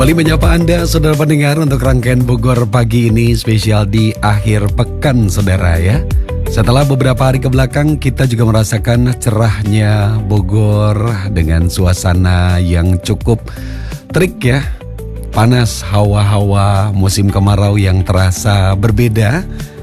Kembali menyapa Anda, saudara pendengar, untuk rangkaian Bogor pagi ini spesial di akhir pekan, saudara ya. Setelah beberapa hari kebelakang, kita juga merasakan cerahnya Bogor dengan suasana yang cukup terik ya. Panas, hawa-hawa musim kemarau yang terasa berbeda